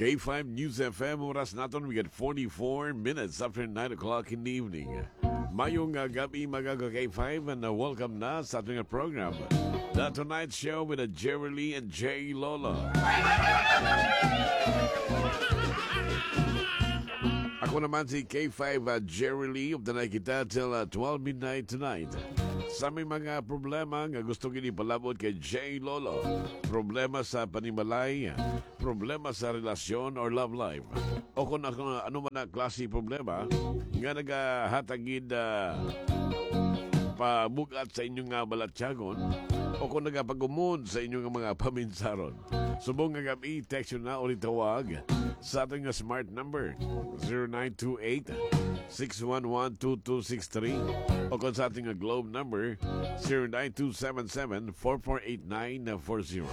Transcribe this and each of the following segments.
K5 News FM, oras natin, we got 44 minutes after 9 o'clock in the evening. Mayong gabi mga K5 and welcome na sa ating program, The Tonight Show with Jerry Lee and Jay Lolo. Ako naman si K5 Jerry Lee of the night kita till 12 midnight tonight. Sa may mga problema nga gusto ginipalabot kay Jay Lolo, problema sa panimalay, problema sa relasyon or love life, o kung ano man ang klase problema nga nagahatagid pabugat sa inyong balatyagon, o kung nagapagumod sa inyong mga paminsaron. Subong nga gabi, text na ulit tawag sa ating smart number 0928-611-2263 o kung sa ating globe number 09277-448940.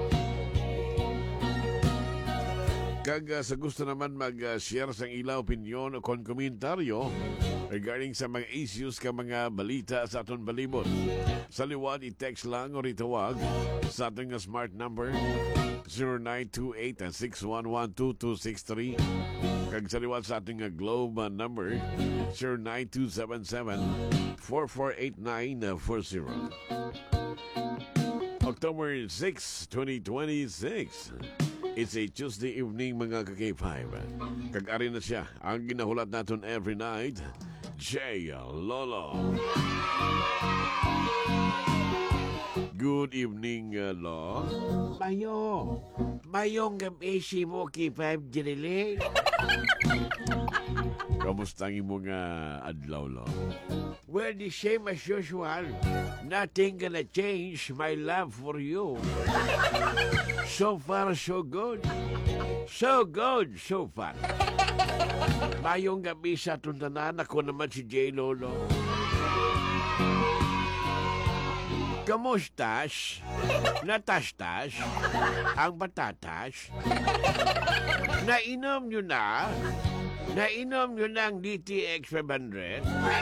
Kag sa gusto naman mag-share sa ilang opinion o kung komentaryo regarding sa mga issues ka mga balita sa aton balibot, sa liwad i-text lang o ritawag sa ating smart number 0928-611-2263 kag sa liwad sa ating globe number 09277-448940. October 6, 2026. It's a Tuesday evening mga ka-K5. Kag-ari na siya ang ginahulat natin every night, Jay Lolo. Good evening, Lo. Mayong gabi si mo K5 Jerry. Kamusta ang imong adlaw, Lo? Well, the same as usual. Nothing gonna change my love for you. So far, so good. So good, so far. Mayong gabi sa tuntanan, ako naman si Jay Lolo. Kamustas? Natastas? Ang batatas? Nainom nyo na? Nainom nyo na ang DTX 500?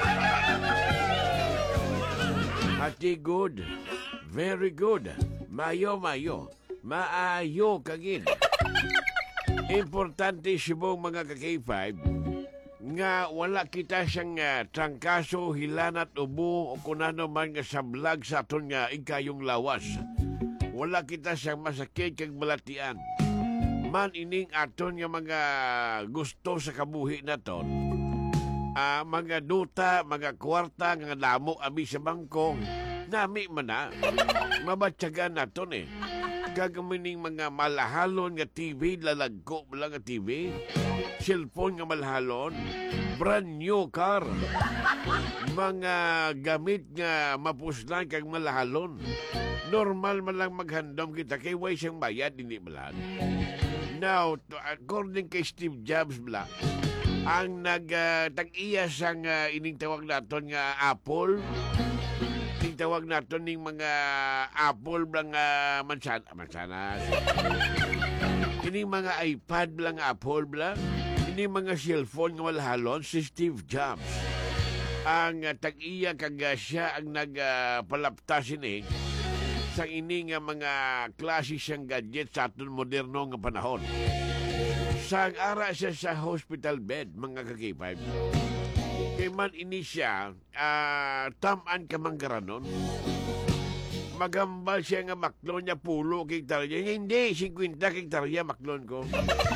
Hati good. Very good. Mayo. Maayo kagin. Importante sibong mga ka-K5 nga wala kita siyang trangkaso, hilanat, ubo o kunano man nga sablag sa aton nga ikayong lawas. Wala kita siyang masakit kag malatian. Man ining aton nga mga gusto sa kabuhi naton. Mga duta, mga kwarta nga damo abi sa bangko, nami man na. Mabatyagan naton eh. Gagamining mga malahalon nga TV, lalagko lang nga TV, cellphone nga malahalon, brand new car, mga gamit nga mapuslan kag malahalon. Normal man lang maghandom kita kay way siyang bayad, hindi malan. Now, according kay Steve Jobs bla, ang tag-iya sang ining tawag naton nga Apple, tawag natin ng mga Apple blang mansanas. Ini mga iPad blang Apple blang. Ini mga cellphone nga walhalon si Steve Jobs. Ang tag-iya kag siya ang nagpalaptasin sa ini nga mga klase siyang gadget sa aton moderno nga panahon. Sang-ara siya sa hospital bed mga ka-K5. Kay man ini siya, tamaan ka manggaranon. Magambal siya nga maklon niya pulo hektarya. Hindi, 50 hektarya maklon ko.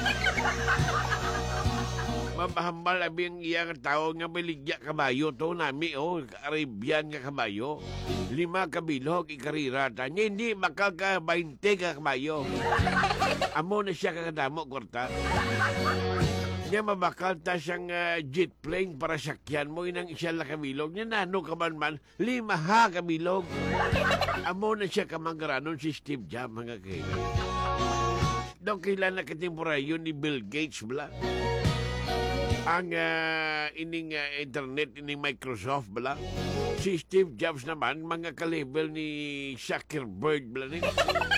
Mamahambal abing iyang tao nga maligya kabayo to nami, Arabian nga kabayo. 5 kabilog ikarira ta. Hindi, makaka 20 ka kabayo. Amo na siya kakadamo, korta. Niya mabakal ta siyang jet plane para sakyan mo inang isya la kabilog. Niya nano ka man 5 kabilog. Amo na siya kamanggaranon si Steve Jobs mga kayo. Doon kailan na katemporaryo ni Bill Gates bala. Ang ining internet, ining Microsoft bala. Si Steve Jobs naman, mga kalibel ni Zuckerberg bala ni.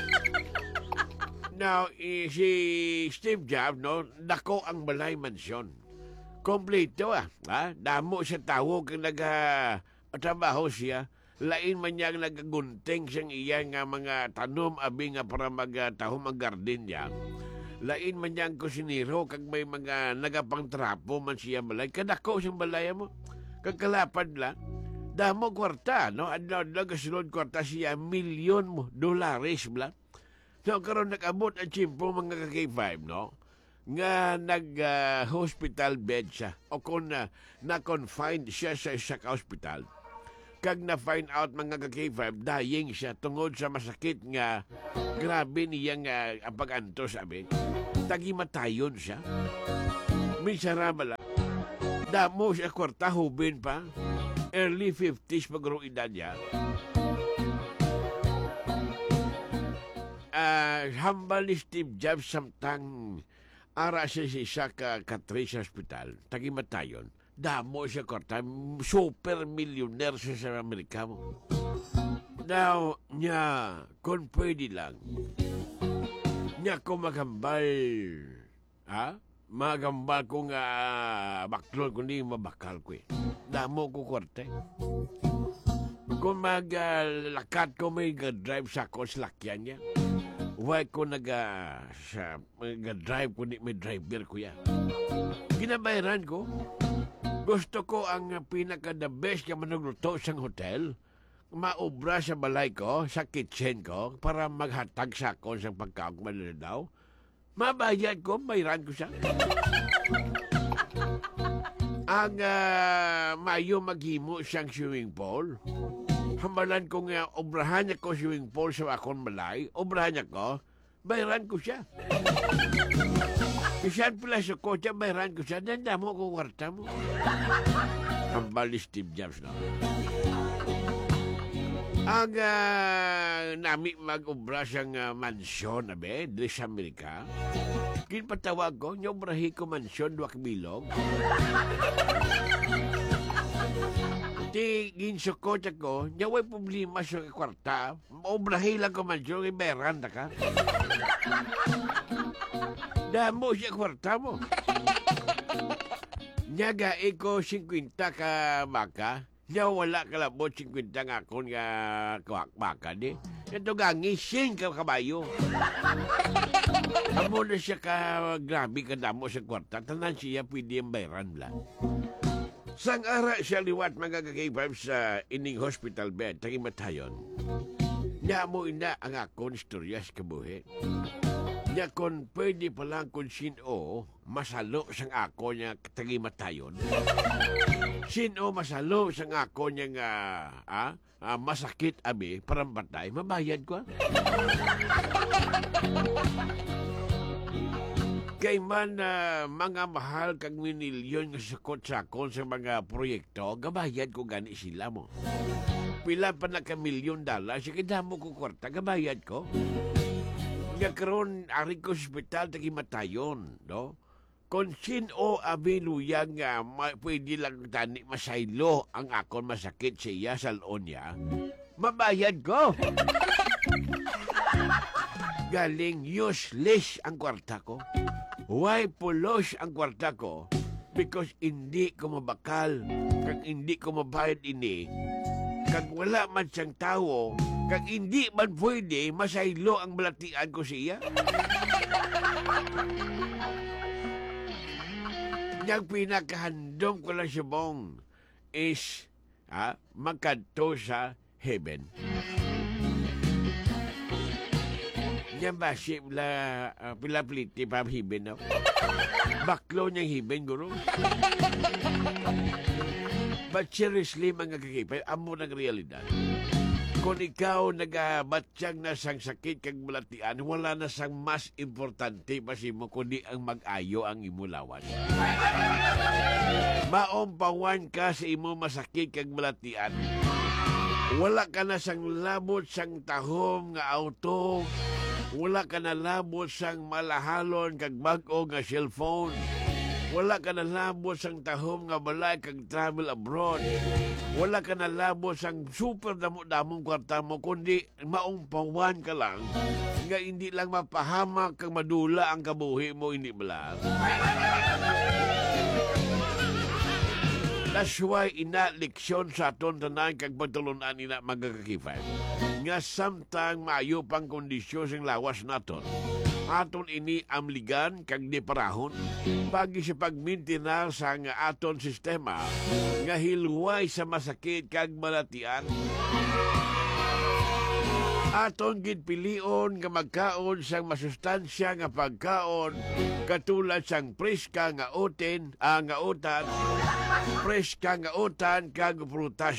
Now, si Steve Jobs, dako ang balay mansyon. Kompleto Damo siya tao kung nag-trabaho siya. Lain man niya nagagunting siyang iya nga mga tanom abi nga para magtahom ang garden niya. Lain man niyang kusinero, kag may mga nagapang trapo man siya balay. Kadako siyang balay mo. Kagkalapad lang. Damo kwarta, no? Adlaw kasunod kwarta siya, milyon mo, dolares bla. So, karon nag-abot ang tsimpo mga ka-K5, no? Nga nag-hospital bed siya. O kung na-confined siya sa isang hospital. Kag na-find out mga ka-K5, dying siya tungod sa masakit nga grabe niyang pag-antos, sabi. Tagimatayon siya. Miserable. Damo siya kwarta, hubin pa. Early 50s pag edad niya. Hambal ni Steve Jobs samtang ara siya sa Catrice Hospital. Tagimatayon. Damo siya kwarta. Super millionaire siya sa Amerika mo. Now, niya, kung pwede lang, niya ko magambal, magambal ko nga baklol, kundi mabakal ko eh. Damo ko kwarta. Kung maglakat ko, may drive sa konslakyan niya. Why ko nag-drive kundi may driver ko yan. Ginabayaran ko. Gusto ko ang pinaka-the best ka managluto sa hotel. Maubra sa balay ko, sa kitchen ko, para maghatag sa ako sa pagkaong daw. Mabayad ko, bayaran ko siya. Ang mayo maghimo siyang swimming pool. Hambalan ko nga, obrahan niya ko swimming pool sa akong balay. Obrahan niya ko, bayaran ko siya. Isyan pala sa kotse, bayaran ko siya. Nanda mo kung kwarta mo. Hambal ni Steve Jobs na. Ang nami mag-obra siyang mansyon, di sa Amerika. Kinpatawag ko, nyobrahi ko mansyon, 2 bilog. Di ginsukot ako, nyaway problema sa kwarta. Obrahi lang ko mansyon, ibayaran na ka. Damo siya kwarta mo. Nyaga iko 50 ka baka. Nya wala kalabot 50 nga akon nga baka di. Ito gangisin ka kabayo. Amo na siya ka grabe ka damo sa kwarta. Tanan siya pwede ang bayaran lang. Sang ara siya liwat mga ka-K5 sa ining hospital bed. Tagimatayon. Nya mo ina ang akon istorya sa kabuhi. Nya kon pwede palang kung sino masalo sang ako niya tagimatayon. Sino masalo sang ako niya nga masakit abi parang batay, mabayad ko. Kay man mga mahal kag minilyon nga sakot-sakot sa mga proyekto, gabayad ko gani sila mo. Pila pa na ka $1,000,000, sige damo ko kwarta, gabayad ko. Nga karon ari ko sa ospital tagimatayon, no? Kung sino abiluyang pwede lang tani masaylo ang akon masakit siya sa loon niya, mabayad ko. Galing useless ang kwarta ko. Why pulos ang kwarta ko? Because hindi ko mabakal, kag hindi ko mabayad ini, kag wala man siyang tao, kag hindi man pwede masaylo ang balatian ko siya. Yang pinakahandom ko lang siya bong is magkanto sa heaven. Yan ba pila pliti pa heaven na? Baklo niyang heaven, guru. But seriously, mga kakipay, amo ng realidad. Kung ikaw nagabatsyang na sang sakit kag balatian, wala na sang mas importante pa si mo kundi ang mag-ayo ang imo lawas. Maompawan ka sa imo masakit kag balatian. Wala ka na sang labot sang tahom nga auto. Wala ka na labot sang malahalon kag bag-o nga cellphone. Wala ka na labot sang tahom nga balay kag travel abroad. Wala ka na labot sang super damo-damong kwarta mo, kundi maumpawan ka lang nga hindi lang mapahamak kag madula ang kabuhi mo, hindi ba? That's why ina leksyon sa aton tanan kag pagtulunan ina mga kakifay. Nga samtang maayo pang kondisyon sing lawas naton, Aton ini amligan kag di parahon pagi sa pagmintinar sa nga aton sistema nga hilway sa masakit kag malatian. Aton gid pilion nga magkaon sang masustansya nga pagkaon katulad sang preska nga oten, nga utan, preska nga utan kag prutas.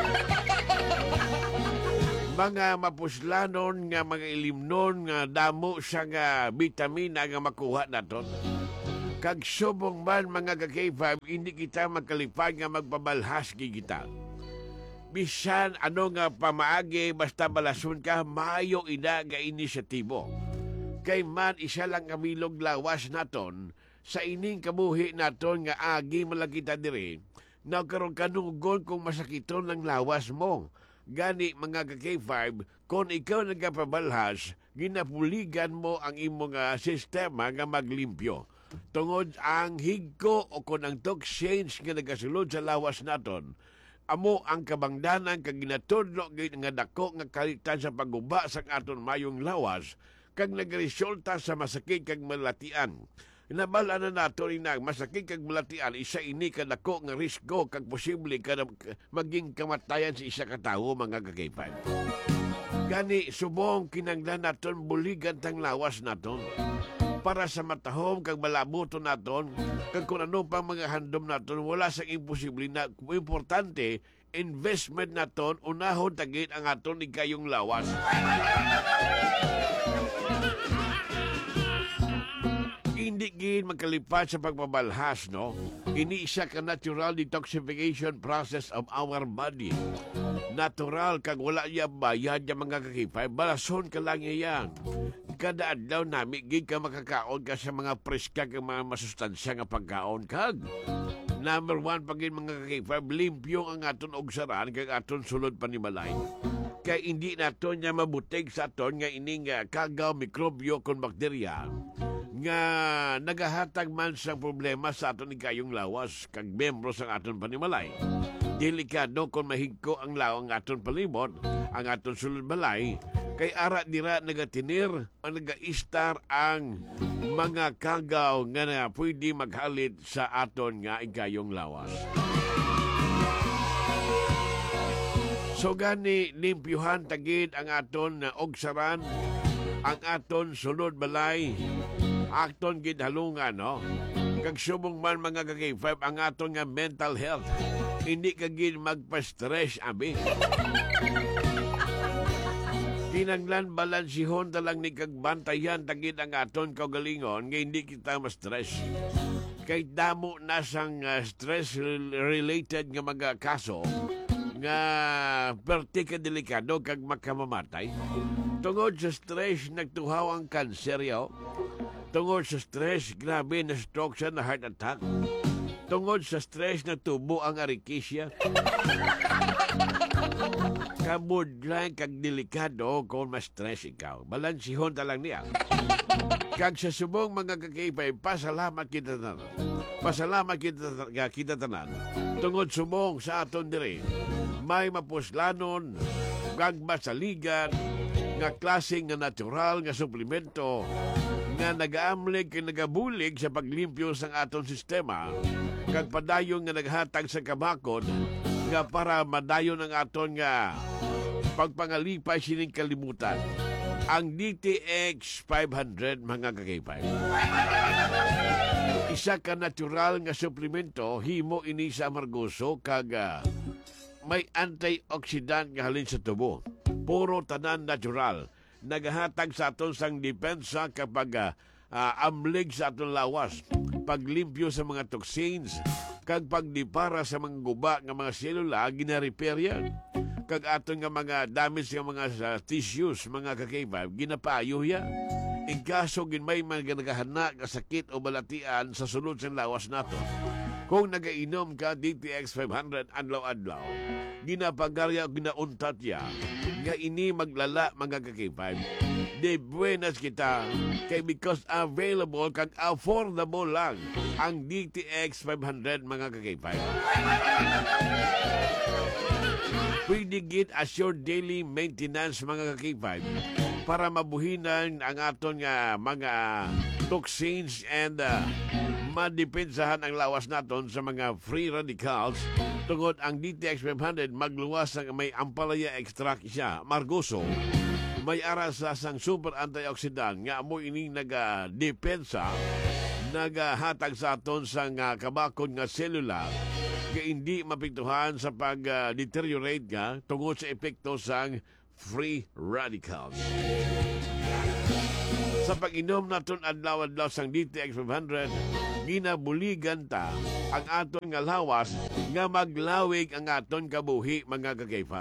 Mga mapuslanon nga mga ilimnon nga damo sa nga bitamina nga makuha naton. Kag subong man mga ka-K5, hindi kita magkalipad nga magpabalhas kita. Bisan ano nga pamaagi basta balason ka, maayo ina nga inisyatibo. Kay man isa lang kamilog lawas naton, sa ining kabuhi naton nga agi malagita diri, nagkaroon kanugon kung masakiton ng lawas mo. Gani mga ka-K5, kung ikaw nagpabalhas, ginapuligan mo ang imong sistema nga maglimpyo. Tungod ang higko o kung ang toxins nga nagasulod sa lawas naton, amo ang kabangdanan kag ginatudlo nga dako nga kalitan sa paguba sa aton mayong lawas kag nagresulta sa masakit kag malatian. Nabala na nato rin na masakit kag malatian, isa ini kadako nga risko kag posible ka maging kamatayan sa isa ka tawo mga kakaipan. Gani subong kinanglan naton buligan tang lawas naton para sa matahom kag malabuto naton kag kung ano pang mga handom naton, wala sang imposible na importante investment naton unahon tagit ang aton ikayong lawas. Hindi gid magkalipat sa pagpabalhas, no? Ini isa ka natural detoxification process of our body. Natural kag wala niya bayad yung mga kakipay, balason ka lang yan. Kada adlaw nami gid ka makakaon ka sa mga preska kag mga masustansya nga pagkaon kag. Number 1 pagin mga kakipay, limpyo ang aton ogsaran kag aton sulod panimalay. Kay hindi naton niya mabutig sa aton nga ining kagaw, mikrobyo kon bakterya nga nagahatag man sa problema sa aton ikayong lawas kag membro sa aton panimalay. Delikado kung mahigko ang lawang aton palibot, ang aton sulod balay, kay ara dira nagatinir o nagaistar ang mga kagaw nga na pwede maghalit sa aton nga ikayong lawas. So gani limpyuhan tagid ang aton ogsaran, ang aton sulod balay, aton gid halungan, no? Kag subong man mga kakay-5 ang aton nga mental health, hindi ka gid magpa-stress, abi. Kinanglan balansihon talang ni kagbantayan tagid ang aton kaugalingon nga hindi kita ma-stress. Kay damo na sang stress-related nga mga kaso nga perti ka delikado kag makamamatay. Tungod sa stress, nagtuhaw ang kanser, yaw. Tungod sa stress, grabe na stroke siya, na heart attack. Tungod sa stress, natubo ang arikisya. Kabudlan kag delikado kung ma-stress ikaw. Balansihon talang niya. Kag sa subong mga kakipay, pasalamat kita tanan. Pasalamat kita tanan. Tungod subong sa aton diri, may mapuslanon, kag masaligan, nga klaseng nga natural nga suplemento nga nagaamlig kay nagabulig sa paglimpyo sang aton sistema kag padayon nga naghatag sa kabakod nga para madayon ang aton nga pagpangalipay sining kalimutan. Ang DTX 500 mga kakipay, isa ka natural nga suplemento, himo ini sa amargoso kag may antioxidant nga halin sa tubo. Puro tanan natural. Nagahatag sa aton sang depensa kapag amlig sa aton lawas, paglimpyo sa mga toxins, kag pagdipara sa mga guba nga mga selula, gina-repair yan. Kag aton nga mga damage nga mga tissues, mga kakaiba, ginapayo yan. In kaso ginmay mga nagahana ka sakit o balatian sa sulod sa lawas nato, kung nagainom ka DTX 500 adlaw-adlaw, ginapagarya o ginauntat ya, nga ini maglala mga kakipay. De buenas kita, kay because available kag affordable lang ang DTX 500 mga kakipay. Pwede gid as your daily maintenance mga kakipay. para mabuhinan ang aton nga mga toxins and madepensahan ang lawas naton sa mga free radicals tungod ang DTX 500 magluwas ang may ampalaya extract siya, Margoso. May ara sa sang super antioxidant nga amo ining nagadepensa nagahatag sa aton sang kabakod nga selula nga hindi mapiktuhan sa pag-deteriorate nga tungod sa epekto sang free radicals. Sa pag-inom naton adlaw-adlaw sang DTX 500, ginabuligan ta ang aton nga lawas nga maglawig ang aton kabuhi mga ka-K5.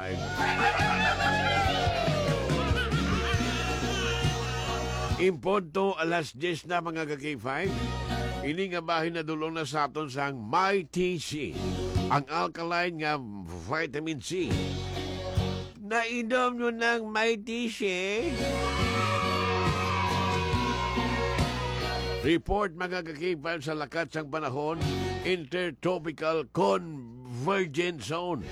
Imponto alas 10 na mga ka-K5. Ini nga bahin na dulong na sa aton sang MyTC, ang alkaline nga vitamin C. Nainom nyo ng MyTC? Report mga ka-K5 sa lakat sang panahon, Intertropical Convergence Zone.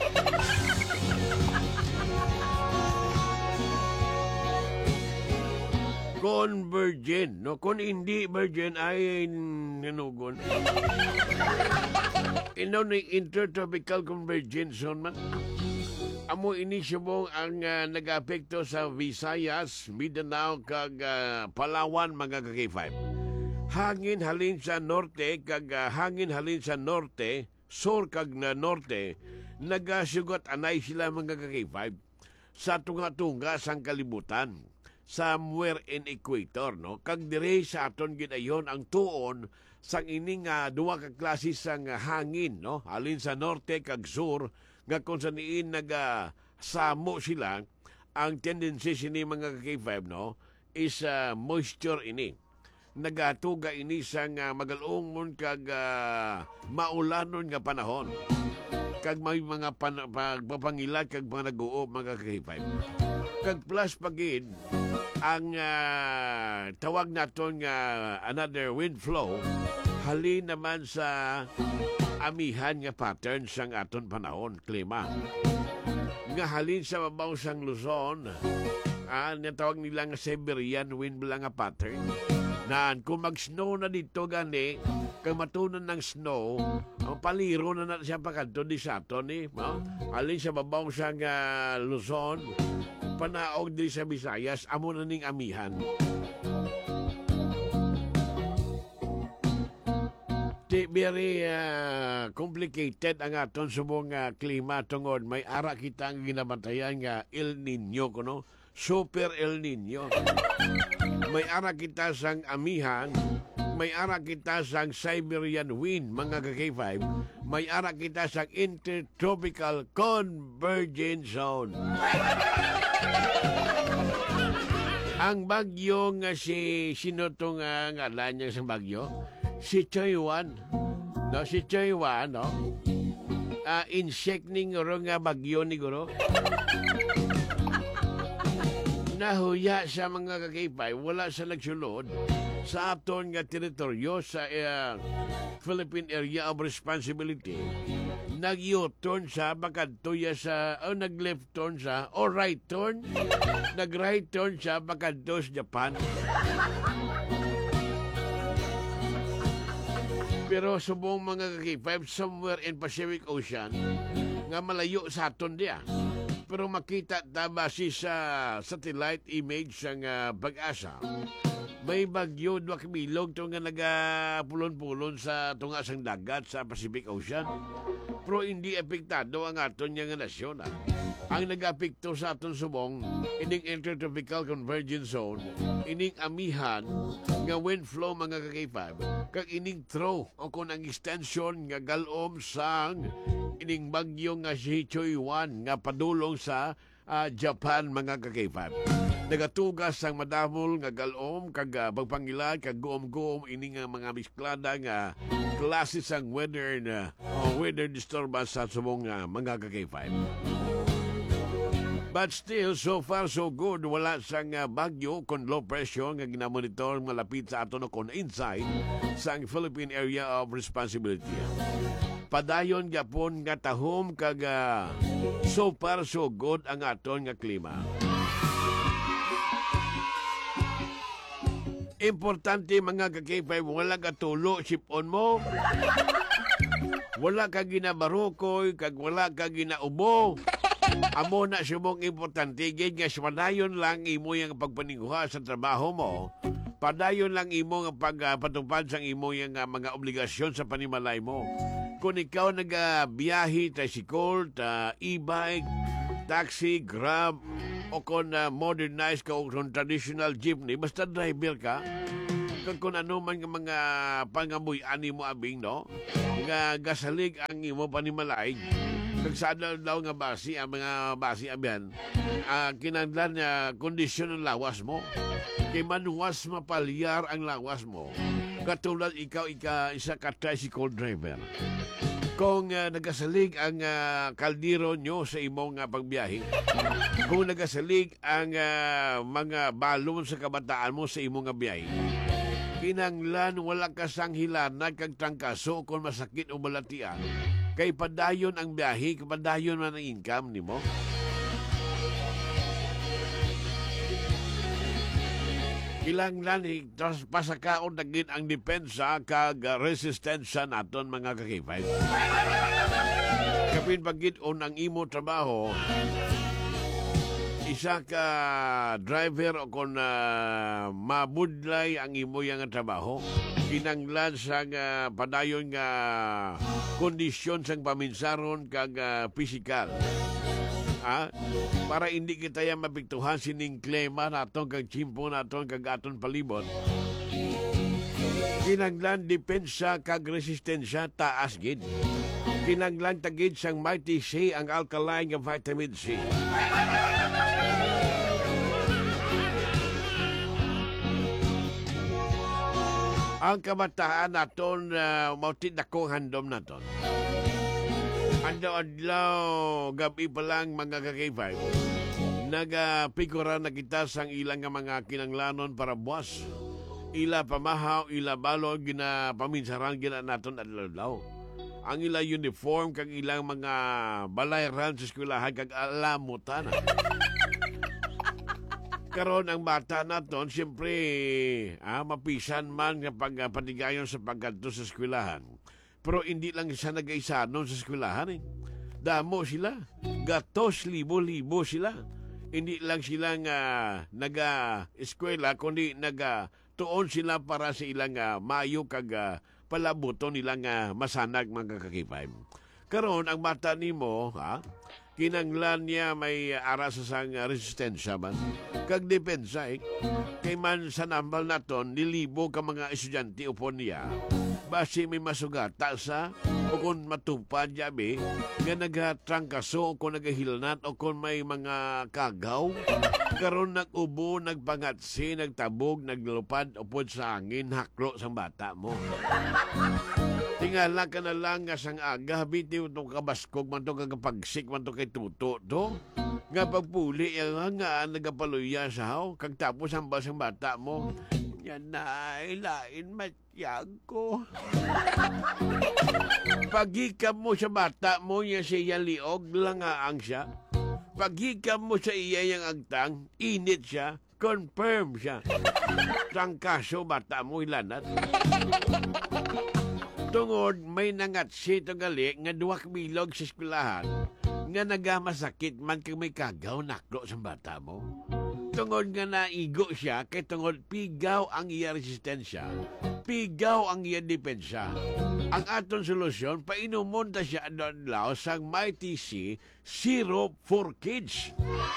Convergent, no? Kung hindi virgin ay nanugon. Inaw ni Intertropical Convergence Zone man. Amo ini subong ang nag-apekto sa Visayas, Mindanao kag Palawan mga ka-K5. Hangin halin sa norte kag hangin halin sa norte, sur kag na norte, nagasugot anay sila mga ka-K5 sa tunga-tunga sang kalibutan, somewhere in equator, no? Kag dire sa aton gidayon ang tuon sang ining duwa ka klase sang hangin, no? Halin sa norte kag sur nga kung saan samo sila, ang tendency sini mga ka-K5, no, is moisture ini. Nagatuga ini sang magalungon kag maulanon nga panahon. Kag may mga pagpapangilat kag mga nag-uob mga ka-K5. Kag plus pagid ang tawag naton nga another wind flow halin naman sa amihan nga pattern sang aton panahon, klima. Nga halin sa mabaw sang Luzon, natawag nila nga Siberian wind bala nga pattern. Naan, kung mag-snow na dito gani, kung matunan ng snow, ang paliro na siya pagkanto di sa aton no? Halin sa mabaw sang Luzon, panaog di sa Visayas, amo na ning amihan. Very complicated ang aton subong klima tungod may ara kita ang ginabatayan nga El Nino kuno, Super El Nino. May ara kita sang amihan, may ara kita sang Siberian wind mga ka-K5, may ara kita sang Intertropical Convergence Zone. Ang bagyo nga sino to nga ngalan niya sa bagyo? Si Choi Wan. No, si Choi Wan, no? Insect ning oro nga bagyo ni guro. Nahuya sa mga ka-K5, wala sa nagsulod sa aton nga teritoryo sa Philippine Area of Responsibility. Nag-U-turn sa bakadtuya sa nag-left turn sa o right turn. Nag-right turn sa bakadto sa Japan. Pero subong mga ka-K5 somewhere in Pacific Ocean nga malayo sa aton diya. Pero makita base sa satellite image sang Pag-asa. May bagyo 2 kabilog to nga nagapulon-pulon sa tunga sang dagat sa Pacific Ocean. Pero hindi apektado ang aton nga nasyon. Ang nag-apekto sa aton subong ining Intertropical Convergence Zone, ining amihan nga wind flow mga ka-K5, kag ining throw o kung ang extension nga galom sang ining bagyo nga si Choi Wan nga padulong sa Japan mga ka-K5. Nagatugas ang madamol nga galom kag pagpangilad kag guom-guom ining mga misklada nga klase sang weather na weather disturbance sa subong mga ka-K5. But still, so far so good. Wala sang bagyo kon low pressure nga ginamonitor malapit sa aton kon inside sang Philippine Area of Responsibility. Padayon gapon nga tahom kag so far so good ang aton nga klima. Importante mga ka-K5, wala ka tulo, sipon mo. Wala ka ginabarukoy, kag wala ka ginaubo. Amo na sumong importante, gid nga padayon lang imo yung pagpaningguha sa trabaho mo. Padayon lang imo nga pagpatupad sa imo yung mga obligasyon sa panimalay mo. Kung ikaw nagabiyahe, tricycle, e-bike, taxi, grab, o kung modernized ka o kung traditional jeepney, basta driver ka, kung ano man nga mga pangamuy-ani mo abing, no? Nga gasalig ang imo panimalay, kag saan daw nga basi, ang mga basi abyan, kinanglan na kondisyon ng lawas mo. Kay manuwas mapalyar ang lawas mo. Katulad ikaw, isa ka tricycle driver. Kung nagasalig ang kaldero nyo sa imong pagbiyahe, kung nagasalig ang mga balon sa kabataan mo sa imong biyahe, kinanglan wala ka sang hilanan kag trangkaso kung masakit o malatian. Kay padayon ang biyahe, padayon man ang income nimo. Kilanglan pasakaon nagin ang depensa kag resistensya naton mga kakipay. Kapin pagid-on ang imo trabaho, isa ka driver o kung mabudlay ang imo yang trabaho, kinanglan sa padayon nga kondisyon sang paminsaron kag pisikal. Para hindi kita yan mapiktuhan sining klema naton kag chimpo naton kag aton palibot. Kinanglan depensa kag resistensya taas gid. Kinanglan tagid sang Mighty C ang alkaline nga vitamin C. Ang kabataan naton mautid akong handom naton. Adlaw gabi pa lang mga ka-K5, nagapikura na kita sang ilang mga kinanglanon para buwas. Ila pamahaw, ila balog, paminsaran gina naton adlaw. Ang ila uniform kag ilang mga balayran sa eskwelahan kag alamutan. Karon ang bata naton, siyempre, mapisan man kapag patigayon sa pagkanto sa eskwelahan. Pero hindi lang siya nag-isa noon sa eskwelahan. Damo sila. Gatos, libo-libo sila. Hindi lang sila nag-eskwela, kundi nag-tuon sila para sa ilang mayo kag palabuto nilang masanag mga kakipay. Karon ang bata nimo, kinanglan niya may aras sa sang resistensya man. Kag depensa, kay man sa nambal naton, nilibo ka mga estudyante upon niya. Basi may masugata sa o kung matupad yabi nga nagatrangkaso o kung nagahilnat o kung may mga kagaw karon nag-ubo, nagpangatsi, nagtabog, naglupad upod sa angin, haklo sang bata mo. Tingala ka na lang nga sang aga, bitiw itong kabaskog man itong kagapagsik man itong kay tuto to. Nga pagpuli, nga nagapaluya sa haw, kag tapos ang basang bata mo. Yan na, ilain matyag ko. Pagikam mo sa bata mo, yan siya liog, langaang siya. Pagikam mo sa iya yung agtang, init siya, confirm siya. Trangkaso bata mo ilanat. Tungod may nangatsi itong gali nga duwak bilog sa eskwelahan nga nagamasakit man kang may kagaw naklo sa bata mo. Tungod nga naigo siya kay tungod pigaw ang iya resistensya, pigaw ang iya depensa. Ang aton solusyon, painumon ta siya doon lao sang Mighty C Syrup for Kids.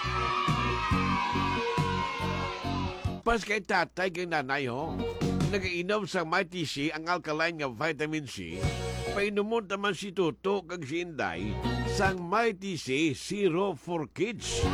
Pas kay tatay kay nanay ho, nagainom sa Mighty C ang alkaline nga vitamin C, painumon taman si Tuto kag si Inday sang Mighty C Syrup for Kids.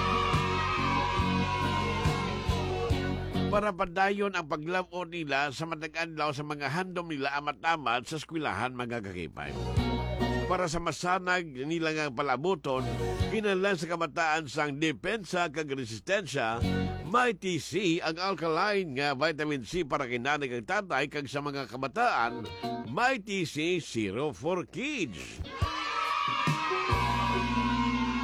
Para padayon ang paglabo nila sa matag-adlaw sa mga handom nila amat-amat sa eskwelahan mga kakipay. Para sa masanag nila nga palabuton, kinahanglan sa kabataan sang depensa kag resistensya, Mighty C ang alkaline nga vitamin C para kay nanay kag tatay kag sa mga kabataan, Mighty C Syrup for Kids.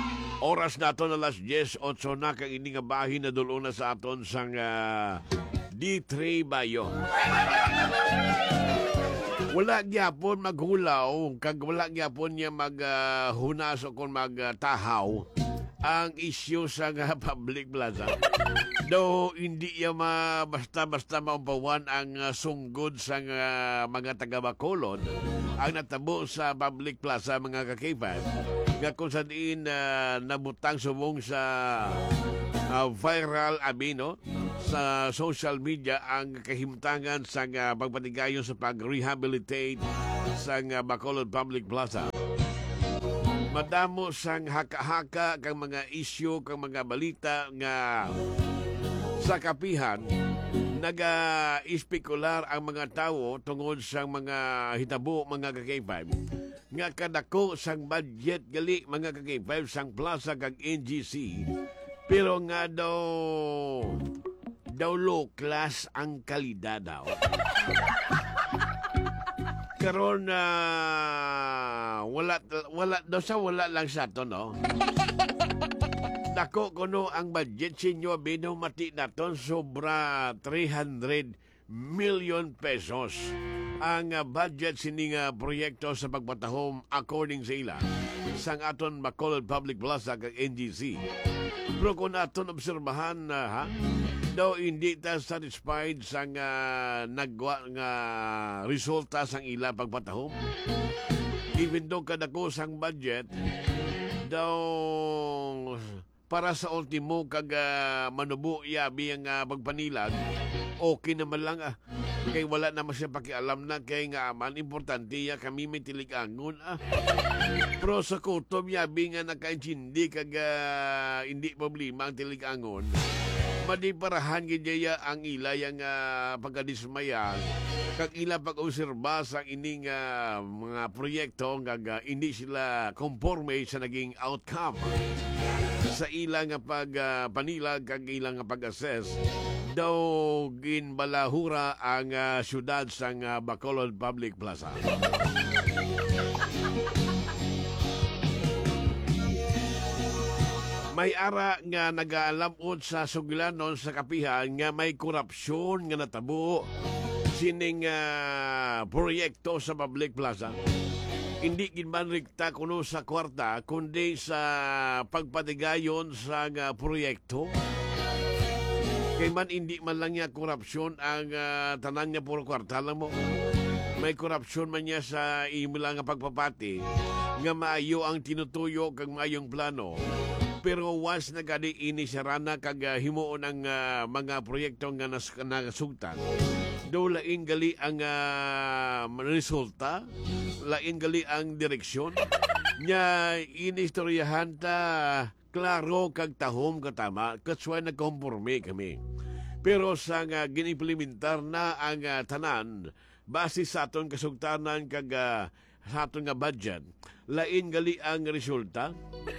Oras nato na alas 10:08 na kag ini nga bahin na dulo na sa aton sang D3 Bayo. Wala gyapon maghulaw, kag wala gyapon niya maghunas o kung magtahaw ang isyu sa public plaza. Though hindi niya basta-basta maumpawan ang sunggod sa mga taga-Bacolod ang natabo sa public plaza mga ka-K5 nga kung saan nabutang subong sa viral abino sa social media ang kahimtangan sa pagpatigayon sa pag-rehabilitate sa Bacolod Public Plaza. Madamo sang haka-haka kang mga isyu, kang mga balita nga sa kapihan naga-espekular ang mga tao tungod sa mga hitabo mga ka-K5 nga kadako sang budget gali mga ka-K5 sang plaza kag NGC pero nga daw low class ang kalidad daw. Karon na wala lang sa to no. Dako kuno ang budget sinyo binumati naton sobra 300 million pesos ang budget sining proyekto sa pagpatahom according sa ila sang aton Bacolod Public Plaza kag NGC. Pero kung aton obserbahan daw hindi ta satisfied sa nagwa nga resulta sang ila pagpatahom. Even though kadako sang budget daw para sa ultimo kag manubo yabi ang pagpanilag okay naman lang kay wala naman siya pakialam na kay nga man importante ya kami may tiligangon pero sa kutob yabi nga nakaintindi kag hindi problema ang tiligangon madiparahan gidya ang ila yang pagkadismaya kag ila pag-obserba sa ining mga proyekto nga hindi sila conforme sa naging outcome sa ilang pagpanilag kag ilang pag-assess daw ginbalahura ang syudad sang Bacolod Public Plaza. May ara nga nagaalamod sa sugilanon sa kapihan nga may korupsyon nga natabo sining proyekto sa public plaza. Hindi ginmanrikta kuno sa kwarta kundi sa pagpatigayon sa proyekto. Kay man hindi man lang niya korupsyon ang tanan niya puro kwarta lang mo. May korupsyon man niya sa imula nga pagpapati nga maayo ang tinutuyo kag maayong plano. Pero once nagadi ini sarana kag himuon ang mga proyekto nga nasugtan do laing gali ang resulta, laing gali ang direksyon nya inistoryahan ta klaro kag tahom katama kasway nagkomporme kami. Pero sa ginimplementar na ang tanan base sa aton kasugtanan kag sa aton nga budget, lain gali ang resulta.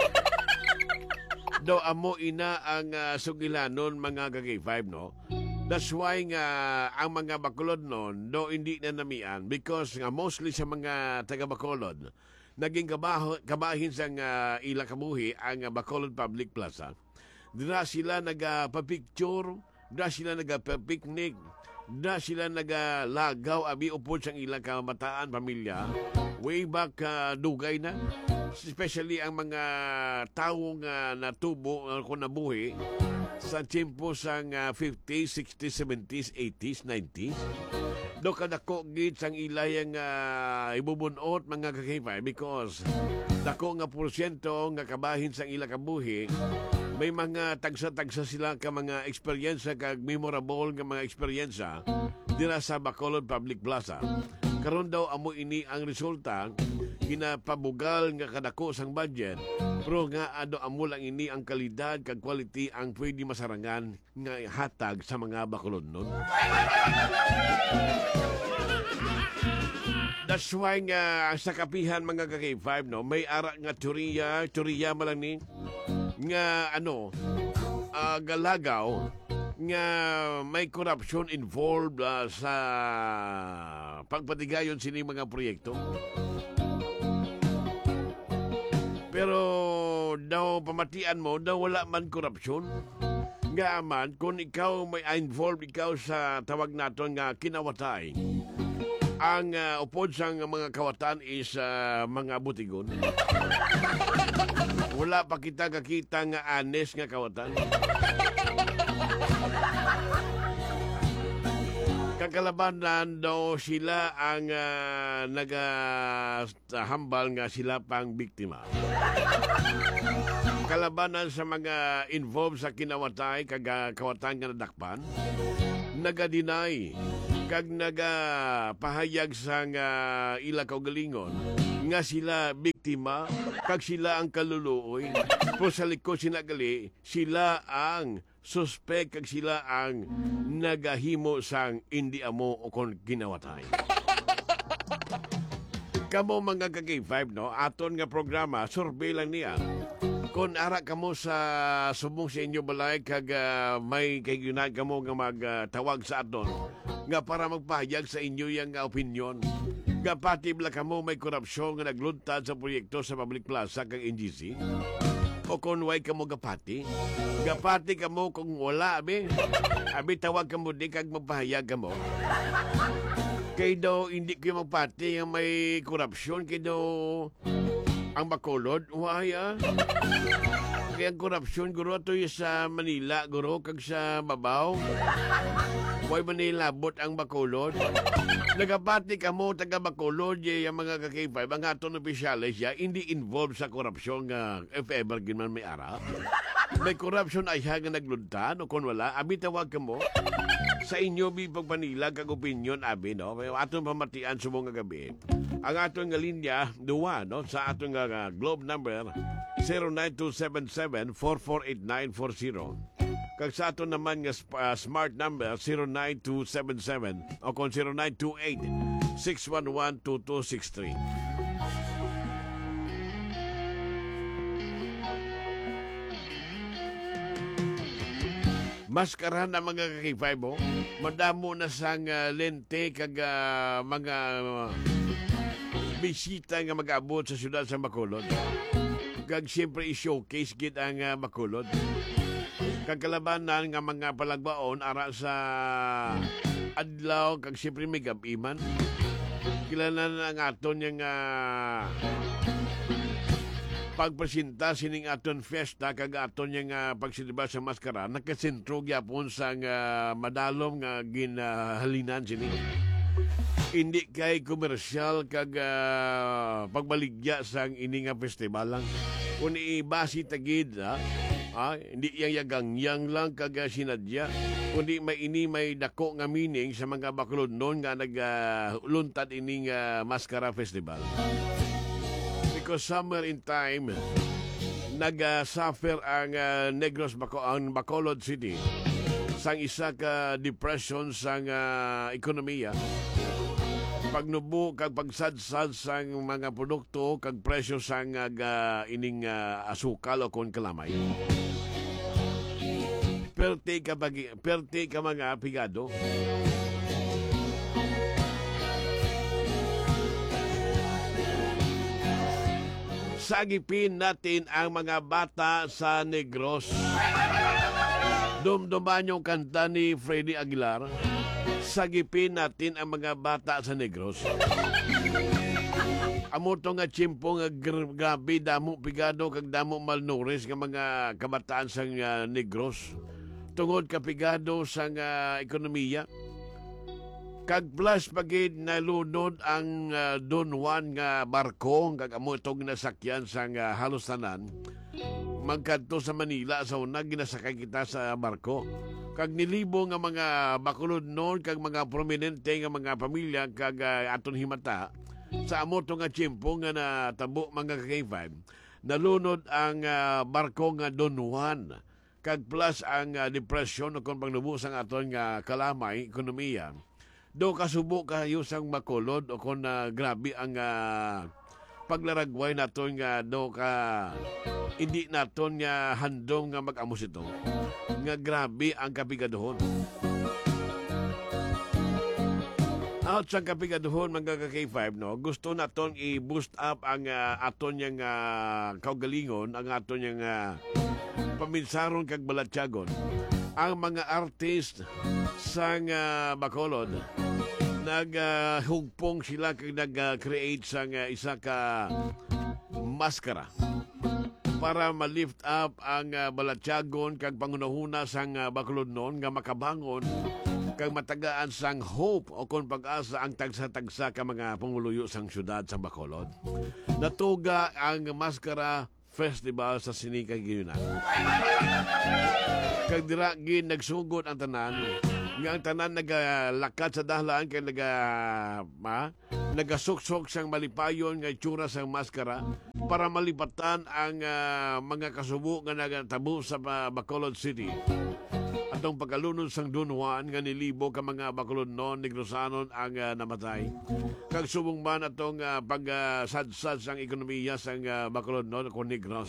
Do amo ina ang sugilanon mga ka-K5 no. That's why nga ang mga Bacolod noon do hindi na namian because nga mostly sa mga taga Bacolod naging kabahin sa ila kabuhi ang Bacolod Public Plaza. Dira sila nagpa-picture, dira sila nagpa-picnic, dira sila nagalagaw abi upod sang ilang kamataan pamilya. Way back dugay na. Especially ang mga taong natubo kung nabuhi sa tiyempo sang 50s, 60s, 70s, 80s, 90s. Do kadako gid sang ilayang ibubunot mga ka-K5 because dako nga porsyento nga kabahin sang ila kabuhi may mga tagsa-tagsa sila ka mga eksperyensya kag memorable nga mga eksperyensya dira sa Bacolod Public Plaza. Karon daw amo ini ang resulta ginapabugal nga kadako sang budget pero nga ado amo lang ini ang kalidad kag quality ang pwede masarangan nga hatag sa mga Bacolod nun. That's why nga sa kapihan mga ka-K5 no may ara nga teorya malang ni nga galagaw nga may corruption involved sa pagpatigayon sini mga proyekto. Pero daw pamatian mo daw wala man korupsyon nga man kung ikaw may involved ikaw sa tawag naton nga kinawatay. Ang upod sang mga kawatan is mga butigon. Wala pa kita kakita nga anes nga kawatan. Kakalabanan daw sila ang nagahambal nga sila pang biktima. Kalabanan sa mga involved sa kinawatay kag kawatan nga nadakpan, naga-deny kag nagapahayag sa ila kaugalingon nga sila biktima kag sila ang kaluluoy. Pero sa likod sinagali, sila ang suspect kag sila ang nagahimo sang hindi amo o kon ginawatay. Kamo mga ka-K5, no? Aton nga programa, survey lang niya. Kung ara kamo sa subong sa inyo balay kag may kayunan kamo nga magtawag sa aton nga para magpahayag sa inyo yang opinion. Nga pati bala kamo may korupsyon nga nagluntad sa proyekto sa Public Plaza kag NGC. O kung way kamo gapati kamo kung wala, abi tawag kamo di kag magpahayag kamo. Kay daw hindi kayo magpati nga may korupsyon, kay daw ang Bacolod, waya. Kaya ang korupsyon, guro, ito sa Manila, guro, kag sa Babaw. Way Manila, bot ang Bacolod. Nagapati ka mo, taga Bacolod, yung mga ka-K5, ang aton opisyalis, hindi involved sa korupsyon nga if ever ginman may ara. May korupsyon ay siya nga nagluntan, o kung wala, abi tawag ka mo. Sa inyo, bipag Manila, kag opinion, abi, no? Aton pamatian sa mga gabi. Ang aton nga linya, duwa, no? Sa aton nga globe number, 09277-448940. Kag sa aton naman nga smart number, 09277 o kung 0928-611-2263. Maskara na mga ka-K5, oh. Madamo na sang lente kag mga bisita nga mag-abot sa syudad sa Bacolod. Kag siyempre i-showcase gid ang Bacolod. Kag kalabanan nga mga palagbaon ara sa adlaw kag siyempre may gabiman. Kilala na ang aton yung pagpresinta sining aton fiesta kag aton yung pagsilibas sa maskara nakasentro gyapon sa madalom nga ginhalinan sini. Hindi kay komersyal kag pagbaligya sang ini nga festival lang. Kung ibasi tagid, hindi yang yagang-yang lang kag sinadya. Kundi may dako nga meaning sa mga Bacolod noon nga nagluntad ining Maskara Festival. Because summer in time, nag-suffer ang Negros ang Bacolod City sang isa ka depression sang ekonomiya. Pagnubo kag pagsadsad sang mga produkto kag presyo sang ining asukal o kon kalamay. Perte ka mga pigado. Sagipin natin ang mga bata sa Negros. Dumduman yung kanta ni Freddy Aguilar. Sagipin natin ang mga bata sa Negros. Amo to nga tsimpo nga gabi damo pigado kag damo malnourished nga mga kabataan sa Negros. Tungod kapigado sa ekonomiya. Kag plus pagid nalunod ang Don Juan nga barko kag amo itong nasakyan sa halos tanan. Magkadto sa Manila sa una ginasakay kita sa barko. Kag nilibo nga mga Bacolod noon kag mga prominente nga mga pamilya kag aton himata sa amo to nga tiyempo nga natabo mga ka-K5 nalunod ang barko nga Don Juan kag plus ang depression o kung paglubos ang aton nga kalamay ekonomiya. Do kasubo kayo sang Bacolod o kung grabe ang paglaragway naton nga do ka hindi naton nga handom nga mag-amos ito nga grabe ang kapigaduhon. Out sa kapigaduhon mga ka-K5, no, gusto naton i-boost up ang aton yang kaugalingon, ang aton yang paminsaron kag balatyagon. ang mga artist sa Bacolod naghugpong sila kag nag-create sa isa ka maskara para ma-lift up ang balatyagon kag pangunahuna sang Bacolod noon nga makabangon kag matagaan sang hope o kon pag-asa ang tagsa-tagsa ka mga panguluyo sang syudad sa Bacolod. Natuga ang maskara festival sa Sinikay Giyunan. Kag dira gin nagsugod ang tanan nga ang tanan nagalakad sa dahlaan kay nagasuksok sang malipayon nga itsura sang maskara para malipatan ang mga kasubo nga nagatabo sa Bacolod City. Atong pagkalunod sang Don Juan nga nilibo ka mga Bacolod noon Negrosanon ang namatay. Kag subong man atong pagsadsad sang ekonomiya sang Bacolod noon kung Negros.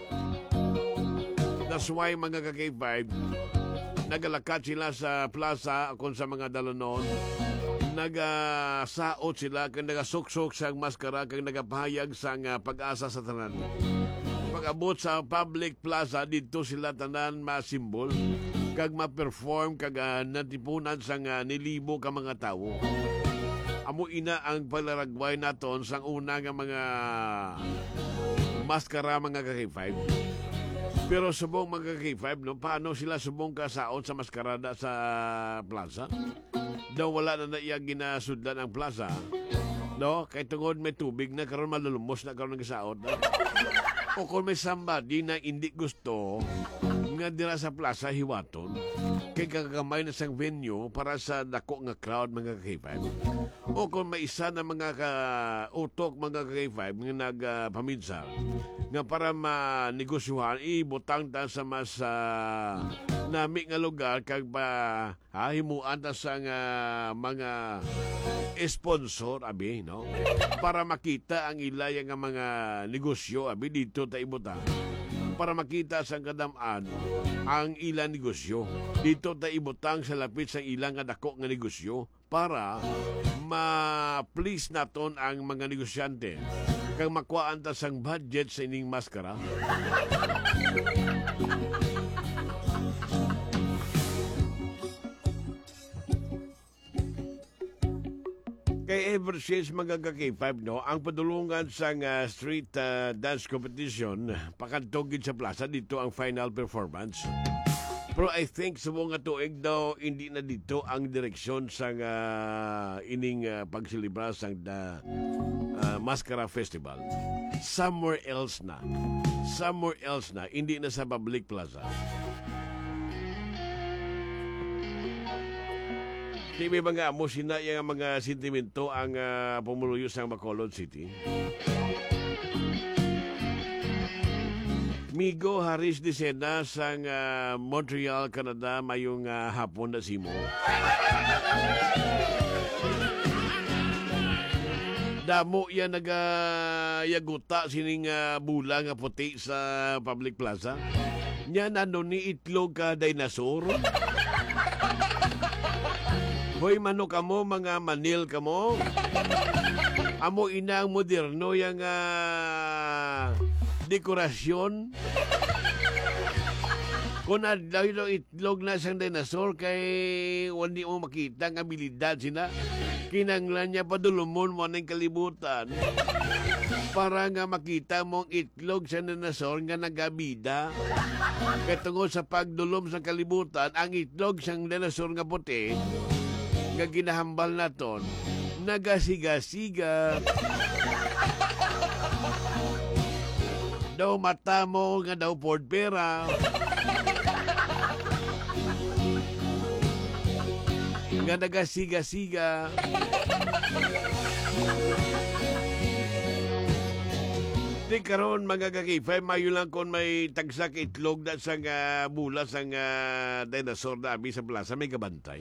That's why mga ka-K5 nagalakad sila sa plaza kung sa mga dalonon. Nagasaot sila kag nagasuksok sang maskara kag nagapahayag sang pag-asa sa tanan. Pag-abot sa public plaza dito sila tanan masimbol kag ma-perform kag natipunan sang nilibo ka mga tawo. Amo ina ang palaragway naton sang una nga mga maskara mga ka-K5. Pero subong mga K5, no, paano sila subong kasaon sa maskarada sa plaza? Daw wala na iya ginasudlan ang plaza. No, kay tungod may tubig na karon malulumos na karon ng kasaon. O kung may somebody na hindi gusto nga dira sa plaza hiwaton, kay kagamay na sang venue para sa dako nga crowd mga K5. O kung may isa na mga utok mga K5 nga nagpaminsan nga para manegosyuhan ibutang ta sa mas nami nga lugar kag himuan ta sa mga sponsor abi no para makita ang ilaya nga mga negosyo abi dito ta ibutang para makita sa kadam-an ang ilang negosyo. Dito ta ibutang sa lapit sa ilang nga dako nga negosyo para ma-please naton ang mga negosyante kang makuhaan ta sang budget sa ining maskara. Kay ever since mga ka-K5, no, ang padulungan sa street dance competition, pakantogin sa plaza, dito ang final performance. Pero I think sa mga tuig daw, hindi na dito ang direksyon sa ining pagsilibra sa Mascara Festival. Somewhere else na. Somewhere else na. Hindi na sa public plaza. Di may mga amosina yung mga sentimento ang pumuluyo sa Bacolod City. Migo Haris de Sena sa Montreal, Canada, mayong hapon na simo. Damo yan nagayaguta sining bula nga puti sa public plaza. Nya nano ni itlog ka dinosaur. Hoy mano kamo mga manil kamo. Amo ina ang moderno yang dekorasyon. Kung adlaw itlog na sang dinosaur kay hindi mo makita ang abilidad sina. Kinanglan niya padulumon mo ng kalibutan para nga makita mong itlog sa dinosaur nga nagabida. Kaya tungkol sa pagdulom sa kalibutan, ang itlog sang dinosaur nga puti nga ginahambal naton nagasiga-siga. Daw mata mo nga daw Ford pera. Nga nagasiga-siga. Di karon mga kakifay, mayo lang kung may tagsak itlog na sa bula sa dinosaur na abi sa plaza, may kabantay.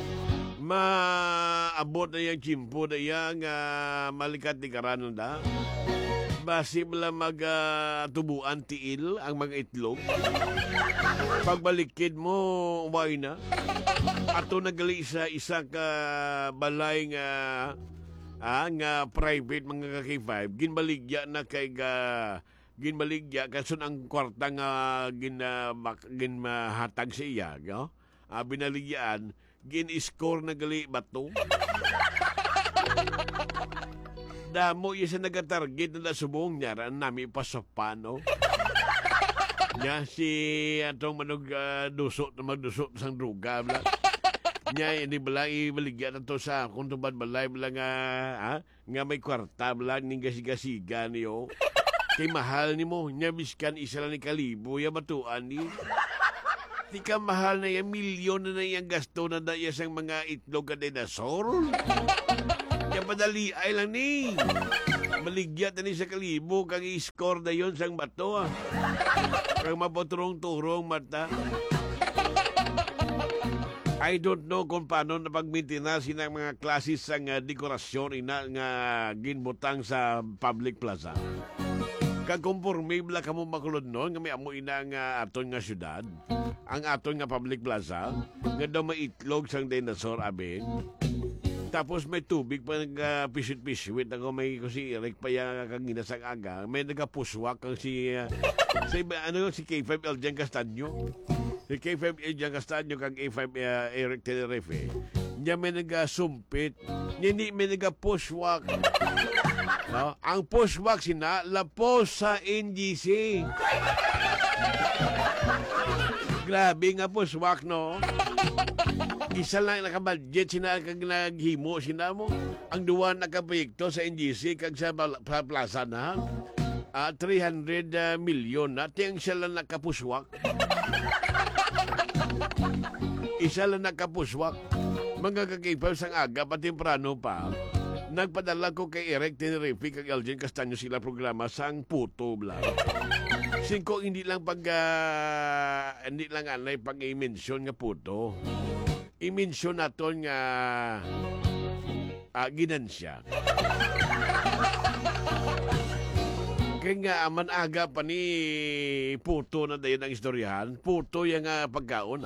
Maabot na yung chimpo na yung malikat ni karanon na. Basi bala magtubuan tiil ang mga itlog. Pagbalikid mo, umay na. Ato nagali isa ka balay nga private mga kaki-5. Ginbaligya na kay ginmaligya kasun ang kwarta nga ginmahatag sa iya, no? Binaligyan, gin-score na gali bato. Damo iya sa nagatarget na subong niya, nami pasapano. Nya si atong magdusot sang druga bla. Nya hindi bala ibaligyan na to sa kung tubad balay bala nga may kwarta bala ning gasiga niyo. Kay mahal ni mo, nya biskan isa lang ni kalibo ya batuan ni. Di ka mahal na yan, milyon na yung gasto na daya sang mga itlog ka dinosaur. Kaya padali ay lang ni. Maligyat na ni sa kalibo, kang i-score na yun sang bato. Kang mapoturong-turong mata. I don't know kung paano napagmintinas ng mga klases sang dekorasyon nga ginbutang sa public plaza. Kag conforme bla kamo makulod noon nga may amo ina nga aton nga syudad, ang aton nga public plaza nga daw maitlog sang dinosaur abing. Tapos may tubig pa nag-pisit-pisit ako may si Eric pa yang kagina sang aga, may nagapuswak kang si K5 Eljan Castaño. Si K5 Eljan Castaño kag A5 Eric Tenerife. Nya may nagasumpit, hindi may nagapuswak. No? Ang pushback sina lapos sa NGC. Grabe nga pushback, no? Isa lang nakabudget sina kag naghimo sina mo. Ang duwa nakaproyekto sa NGC kag sa plaza na 300 million na tiyang siya lang nakapushwak. Isa lang nakapushwak. Mga kakipaw sang aga pa temprano pa. Nagpadala ko kay Eric Tenerife kag Elgin Castaño sila programa sang puto bla. Singko hindi lang anay pag i-mention nga puto. I-mention naton nga ginansya. Kaya nga aman aga pa ni puto na dayon ang istoryahan. Puto yung pagkaon.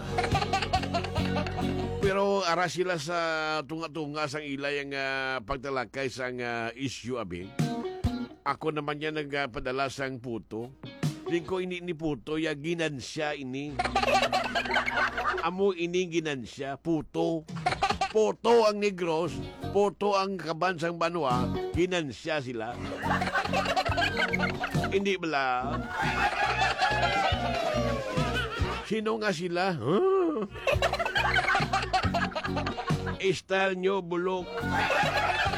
Pero ara sila sa tunga-tunga sang ilay ang pagtalakay sang issue abing. Ako naman yan nagpadala sang puto. Di ko ini ni puto ya ginansya ini. Amo ini ginansya puto. Puto ang Negros, puto ang kabansang Banwa, ginansya sila. Hindi bala. Sino nga sila? Style nyo, bulok.